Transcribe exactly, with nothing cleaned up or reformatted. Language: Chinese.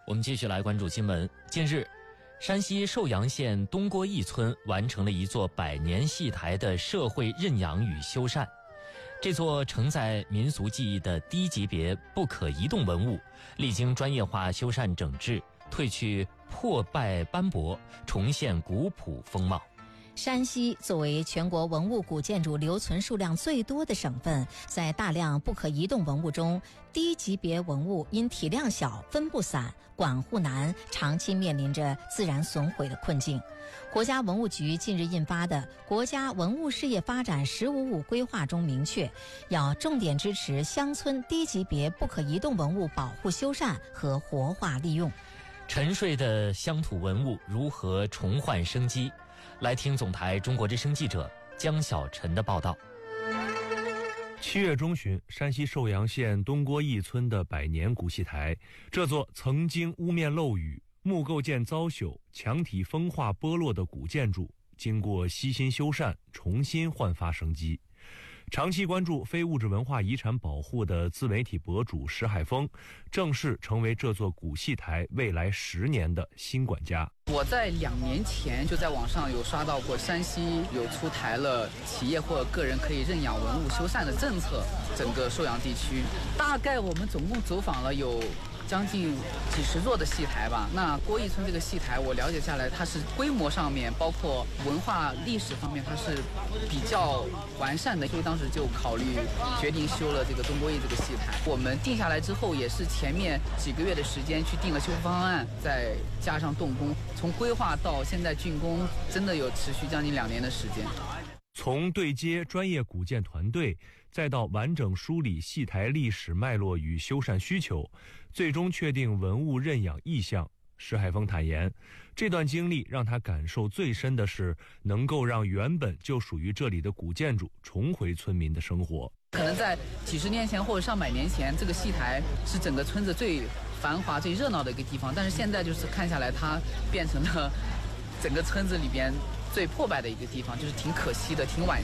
我们继续来关注新闻。近日，山西寿阳县东郭驿村完成了一座百年戏台的社会认养与修缮。这座承载民俗技艺的低级别不可移动文物，历经专业化修缮整治，褪去破败斑驳，重现古朴风貌。 山西作为全国文物古建筑留存数量最多的省份，在大量不可移动文物中，低级别文物因体量小、分布散、管护难，长期面临着自然损毁的困境。国家文物局近日印发的《国家文物事业发展“十五五”规划》中明确，要重点支持乡村低级别不可移动文物保护修缮和活化利用。 沉睡的乡土文物如何重焕生机？来听总台中国之声记者江小晨的报道。 七月中旬，山西寿阳县东郭驿村的百年古戏台，这座曾经屋面漏雨、木构件遭朽、墙体风化剥落的古建筑，经过悉心修缮，重新焕发生机。长期关注非物质文化遗产保护的自媒体博主石海峰，正式成为这座古戏台未来十年的新管家。 我在两年前就在网上有刷到过，山西有出台了企业或个人可以认养文物修缮的政策，整个寿阳地区大概我们总共走访了有将近几十座的戏台吧。那郭驿村这个戏台我了解下来，它是规模上面包括文化历史方面它是比较完善的，所以当时就考虑决定修了这个东郭驿这个戏台。我们定下来之后也是前面几个月的时间去定了修复方案，再加上动工，从规划到现在竣工真的有持续将近两年的时间。 从对接专业古建团队，再到完整梳理戏台历史脉络与修缮需求，最终确定文物认养意向。石海峰坦言，这段经历让他感受最深的是能够让原本就属于这里的古建筑重回村民的生活。 可能在几十年前或者上百年前，这个戏台是整个村子最繁华最热闹的一个地方，但是现在就是看下来它变成了整个村子里边最破败的一个地方，就是挺可惜的，挺惋